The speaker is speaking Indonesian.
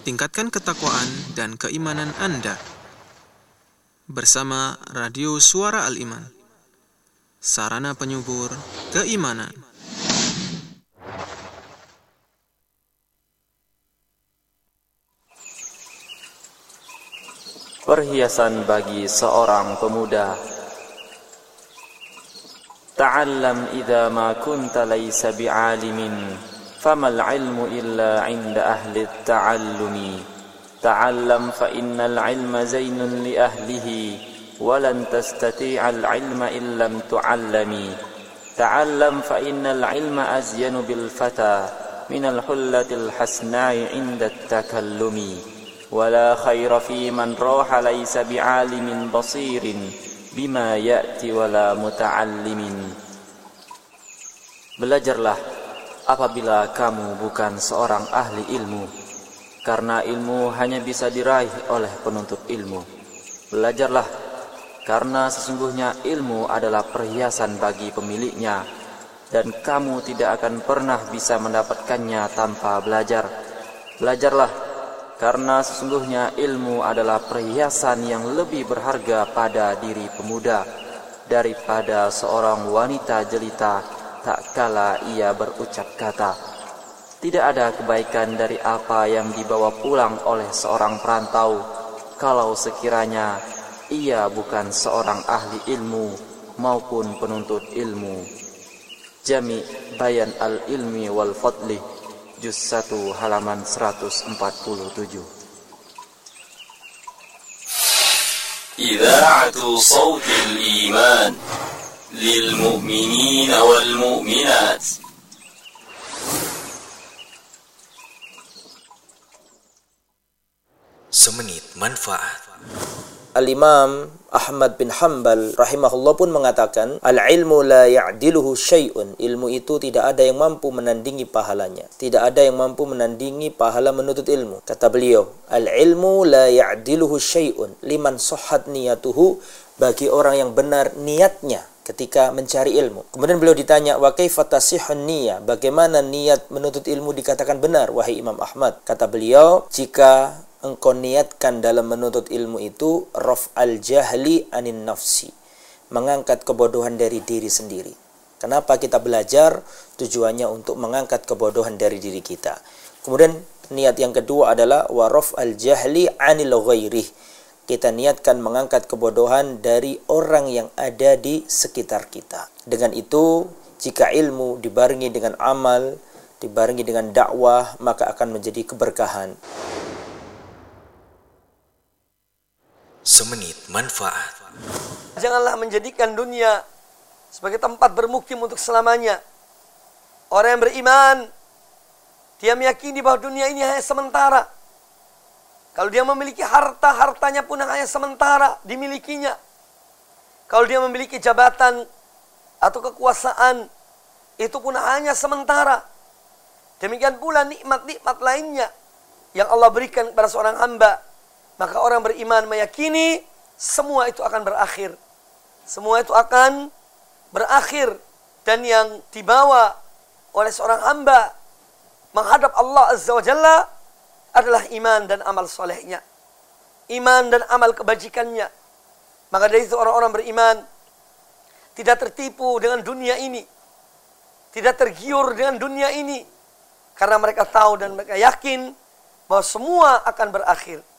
Tingkatkan ketakwaan dan keimanan Anda bersama Radio Suara Al-Iman, sarana penyubur keimanan. Perhiasan bagi seorang pemuda. Ta'allam idza ma kunta laysa bi'alimin famal ilmu illa 'inda ahli at-ta'allumi. Ta'allam fa innal 'ilma zainun li ahlihi wa lan tastati'al 'ilma illam tu'allami. Ta'allam fa innal 'ilma azyanu bil fata minal hullatil hasna'i 'inda at-takallumi. Wala khaira fi man raha laysa bi'alimin basirin bima ya'ti wala muta'allimin. Belajarlah apabila kamu bukan seorang ahli ilmu, karena ilmu hanya bisa diraih oleh penuntut ilmu. Belajarlah, karena sesungguhnya ilmu adalah perhiasan bagi pemiliknya, dan kamu tidak akan pernah bisa mendapatkannya tanpa belajar. Belajarlah, karena sesungguhnya ilmu adalah perhiasan yang lebih berharga pada diri pemuda daripada seorang wanita jelita tak kala ia berucap kata. Tidak ada kebaikan dari apa yang dibawa pulang oleh seorang perantau kalau sekiranya ia bukan seorang ahli ilmu maupun penuntut ilmu. Jami Bayan al-Ilmi wal Fadli, juz 1 halaman 147. Idha'atu Sawtil Iman lil mu'minina wal mu'minat. Semenit manfaat. Al-Imam Ahmad bin Hanbal rahimahullah pun mengatakan, al-ilmu la ya'diluhu syai'un. Ilmu itu tidak ada yang mampu menandingi pahalanya. Tidak ada yang mampu menandingi pahala menuntut ilmu. Kata beliau, al-ilmu la ya'diluhu syai'un liman sahhat niyatuhu, bagi orang yang benar niatnya ketika mencari ilmu. Kemudian beliau ditanya, wa kaifa tasihhun niyah, bagaimana niat menuntut ilmu dikatakan benar wahai Imam Ahmad? Kata beliau, jika engkau niatkan dalam menuntut ilmu itu raf'al jahli anin nafsi, mengangkat kebodohan dari diri sendiri. Kenapa kita belajar? Tujuannya untuk mengangkat kebodohan dari diri kita. Kemudian niat yang kedua adalah wa raf'al jahli anil ghairi, kita niatkan mengangkat kebodohan dari orang yang ada di sekitar kita. Dengan itu, jika ilmu dibarengi dengan amal, dibarengi dengan dakwah, maka akan menjadi keberkahan. Semenit manfaat. Janganlah menjadikan dunia sebagai tempat bermukim untuk selamanya. Orang yang beriman, dia meyakini bahwa dunia ini hanya sementara. Kalau dia memiliki harta, hartanya pun hanya sementara dimilikinya. Kalau dia memiliki jabatan atau kekuasaan, itu pun hanya sementara. Demikian pula nikmat-nikmat lainnya yang Allah berikan kepada seorang hamba. Maka orang beriman meyakini semua itu akan berakhir. Semua itu akan berakhir. Dan yang dibawa oleh seorang hamba menghadap Allah Azza wa Jalla adalah iman dan amal solehnya. Iman dan amal kebajikannya. Maka dari itu orang-orang beriman tidak tertipu dengan dunia ini. Tidak tergiur dengan dunia ini. Karena mereka tahu dan mereka yakin bahwa semua akan berakhir.